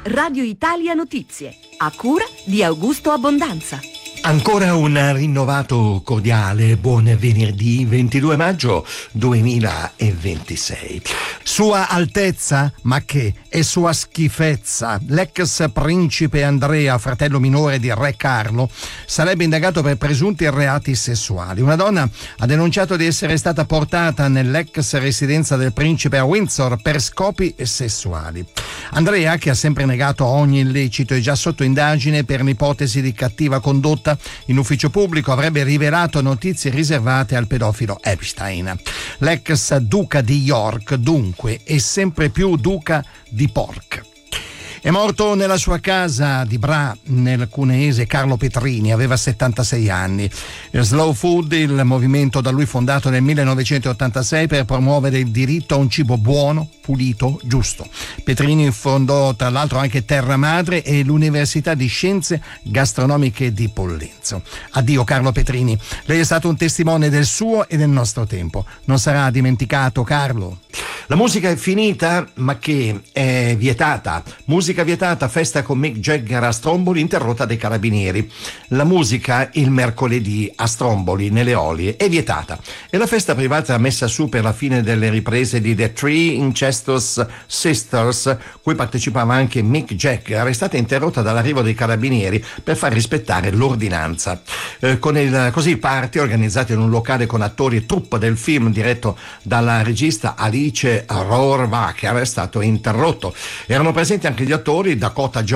Radio Italia Notizie, a cura di Augusto Abbondanza. Ancora un rinnovato cordiale buon venerdì 22 maggio 2026. Sua Altezza, ma che? E sua schifezza, l'ex principe Andrea, fratello minore di Re Carlo, sarebbe indagato per presunti reati sessuali. Una donna ha denunciato di essere stata portata nell'ex residenza del principe a Windsor per scopi sessuali. Andrea, che ha sempre negato ogni illecito, è già sotto indagine per l'ipotesi di cattiva condotta in ufficio pubblico, avrebbe rivelato notizie riservate al pedofilo Epstein. L'ex duca di York, dunque, è sempre più duca di Pork. È morto nella sua casa di Bra, nel cuneese, Carlo Petrini, aveva 76 anni. Slow Food, il movimento da lui fondato nel 1986 per promuovere il diritto a un cibo buono, pulito, giusto. Petrini fondò tra l'altro anche Terra Madre e l'Università di Scienze Gastronomiche di Pollenzo. Addio Carlo Petrini, lei è stato un testimone del suo e del nostro tempo. Non sarà dimenticato, Carlo. La musica è finita, ma che è vietata. Musica vietata, festa con Mick Jagger a Stromboli, interrotta dai carabinieri. La musica il mercoledì a Stromboli, nelle Olie, è vietata. E la festa privata messa su per la fine delle riprese di The Three Incestuous Sisters, cui partecipava anche Mick Jagger, è stata interrotta dall'arrivo dei carabinieri per far rispettare l'ordinanza. Così il party, organizzato in un locale con attori e troupe del film diretto dalla regista Alice Rohrwacher, è stato interrotto. Erano presenti anche gli attori Dakota Johnson